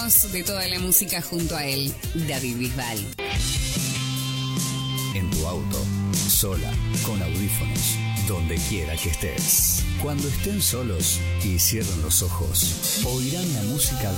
disfrutamos de toda la música junto a él, David Bisbal. En tu auto, sola, con audífonos, donde quiera que estés. Cuando estén solos y cierren los ojos, oirán la música